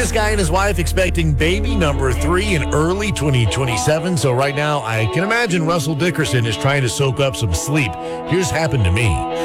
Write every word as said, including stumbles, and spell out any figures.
this guy and his wife expecting baby number three in early twenty twenty-seven. So right now, I can imagine Russell Dickerson is trying to soak up some sleep. Here's happened to me.